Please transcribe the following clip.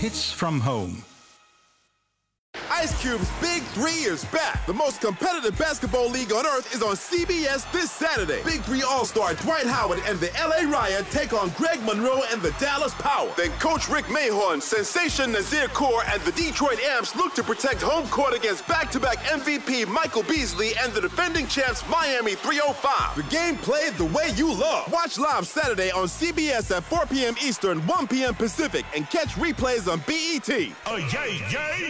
hits from home. Ice Cube's Big 3 is back. The most competitive basketball league on earth is on CBS this Saturday. Big 3 All-Star Dwight Howard and the LA Riot take on Greg Monroe and the Dallas Power. Then Coach Rick Mahorn, Sensation Nazir Kaur, and the Detroit Amps look to protect home court against back-to-back MVP Michael Beasley and the defending champs Miami 305. The game played the way you love. Watch live Saturday on CBS at 4 p.m. Eastern, 1 p.m. Pacific, and catch replays on BET. Oh, yay, yay!